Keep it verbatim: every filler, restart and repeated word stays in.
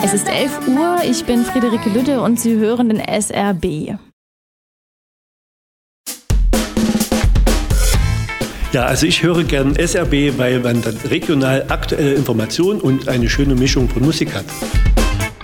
Es ist elf Uhr, ich bin Friederike Lütte und Sie hören den S R B. Ja, also ich höre gern S R B, weil man dann regional aktuelle Informationen und eine schöne Mischung von Musik hat.